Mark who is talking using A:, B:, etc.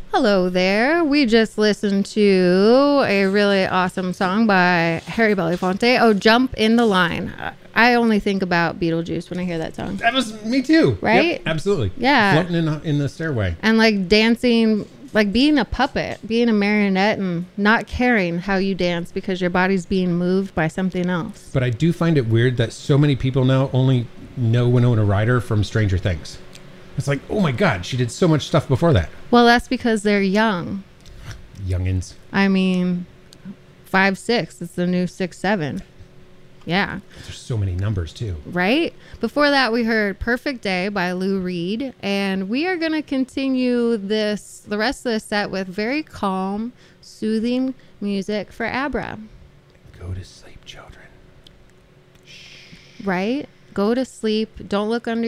A: Hello there. We just listened to a really awesome song by Harry Belafonte. Oh, Jump in the Line. I only think about Beetlejuice when I hear that song.
B: That was me too.
A: Right?
B: Yep, absolutely.
A: Yeah.
B: Floating in the stairway.
A: And like dancing, like being a puppet, being a marionette and not caring how you dance because your body's being moved by something else.
B: But I do find it weird that so many people now only know Winona Ryder from Stranger Things. It's like, oh my God, she did so much stuff before that.
A: Well, that's because they're young.
B: Youngins.
A: I mean, 5'6". It's the new 6'7". Yeah.
B: There's so many numbers too.
A: Right? Before that, we heard Perfect Day by Lou Reed. And we are going to continue the rest of the set with very calm, soothing music for Abra.
B: Go to sleep, children.
A: Right? Go to sleep. Don't look under